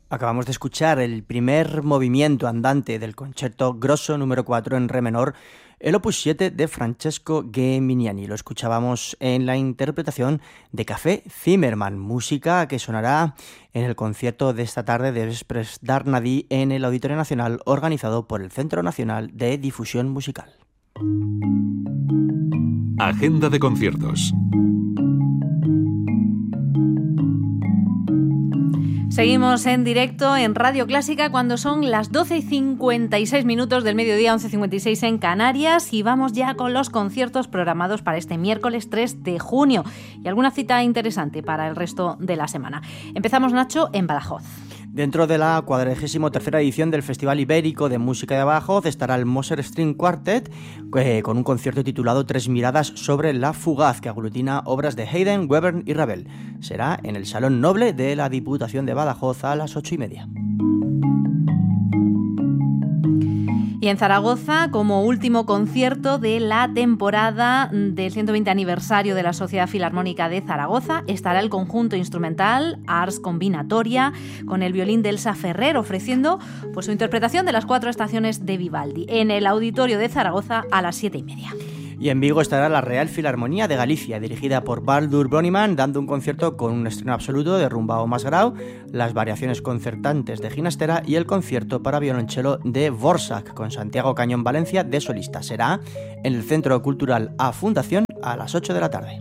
Acabamos de escuchar el primer movimiento andante del Concerto Grosso número 4 en re menor, el opus 7 de Francesco Geminiani. Lo escuchábamos en la interpretación de Café Zimmermann, música que sonará en el concierto de esta tarde de Vespres d'Arnadí en el Auditorio Nacional, organizado por el Centro Nacional de Difusión Musical. Agenda de conciertos. Seguimos en directo en Radio Clásica cuando son las 12:56 del mediodía, 11:56 en Canarias, y vamos ya con los conciertos programados para este miércoles 3 de junio y alguna cita interesante para el resto de la semana. Empezamos, Nacho, en Badajoz. Dentro de la 43ª edición del Festival Ibérico de Música de Badajoz estará el Moser String Quartet con un concierto titulado Tres miradas sobre la fugaz, que aglutina obras de Haydn, Webern y Ravel. Será en el Salón Noble de la Diputación de Badajoz a las 8:30. Y en Zaragoza, como último concierto de la temporada del 120 aniversario de la Sociedad Filarmónica de Zaragoza, estará el conjunto instrumental Ars Combinatoria con el violín de Elsa Ferrer, ofreciendo su interpretación de las 4 estaciones de Vivaldi en el Auditorio de Zaragoza a las 7:30. Y en Vigo estará la Real Filarmonía de Galicia, dirigida por Baldur Broniman, dando un concierto con un estreno absoluto de Rumbao Masgrau, las variaciones concertantes de Ginastera y el concierto para violonchelo de Dvořák, con Santiago Cañón Valencia de solista. Será en el Centro Cultural A Fundación a las 8 de la tarde.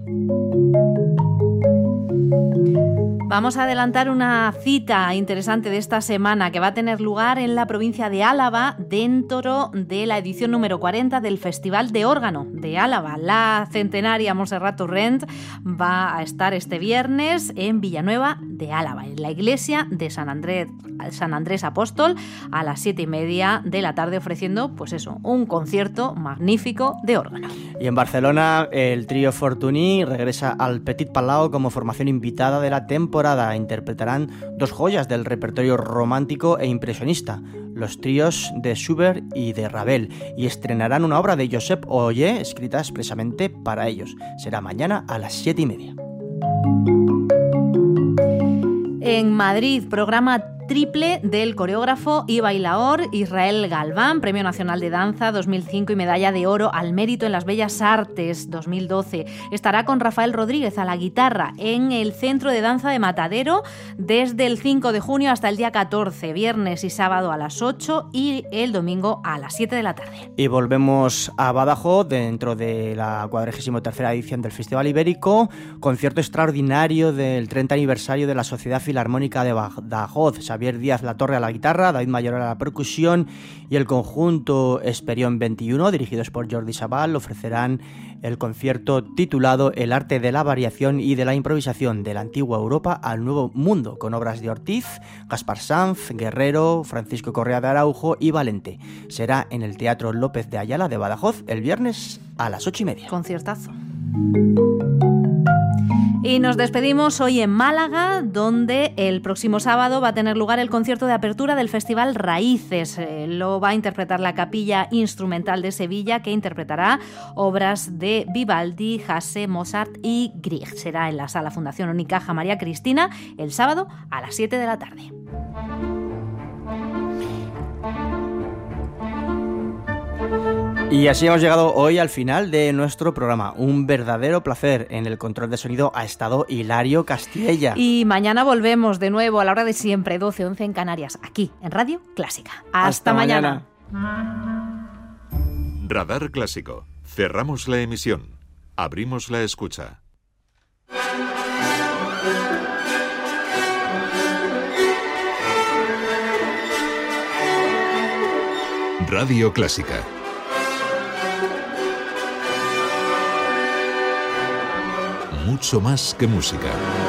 Vamos a adelantar una cita interesante de esta semana que va a tener lugar en la provincia de Álava dentro de la edición número 40 del Festival de Órgano de Álava. La centenaria Montserrat Torrent va a estar este viernes en Villanueva de Álava, en la iglesia de San Andrés Apóstol, a las 7:30 de la tarde, ofreciendo un concierto magnífico de órgano. Y en Barcelona el trío Fortuny regresa al Petit Palau como formación invitada de la temporada. Interpretarán 2 joyas del repertorio romántico e impresionista, los tríos de Schubert y de Ravel, y estrenarán una obra de Josep Ollé escrita expresamente para ellos. Será mañana a las 7:30. En Madrid, programa triple del coreógrafo y bailaor Israel Galván, Premio Nacional de Danza 2005 y Medalla de Oro al Mérito en las Bellas Artes 2012. Estará con Rafael Rodríguez a la guitarra en el Centro de Danza de Matadero desde el 5 de junio hasta el día 14, viernes y sábado a las 8 y el domingo a las 7 de la tarde. Y volvemos a Badajoz dentro de la 43ª edición del Festival Ibérico, concierto extraordinario del 30 aniversario de la Sociedad Filarmónica de Badajoz. Xavier Díaz Latorre a la guitarra, David Mayoral a la percusión y el conjunto Esperión 21, dirigidos por Jordi Sabal, ofrecerán el concierto titulado El arte de la variación y de la improvisación de la antigua Europa al nuevo mundo, con obras de Ortiz, Gaspar Sanz, Guerrero, Francisco Correa de Araujo y Valente. Será en el Teatro López de Ayala de Badajoz el viernes a las 8:30. Conciertazo. Y nos despedimos hoy en Málaga, donde el próximo sábado va a tener lugar el concierto de apertura del Festival Raíces. Lo va a interpretar la Capilla Instrumental de Sevilla, que interpretará obras de Vivaldi, Hasse, Mozart y Grieg. Será en la Sala Fundación Unicaja María Cristina el sábado a las 7 de la tarde. Y así hemos llegado hoy al final de nuestro programa. Un verdadero placer. En el control de sonido ha estado Hilario Castilla. Y mañana volvemos de nuevo a la hora de siempre, 12:11 en Canarias, aquí en Radio Clásica. Hasta mañana. Radar Clásico. Cerramos la emisión. Abrimos la escucha. Radio Clásica. Mucho más que música.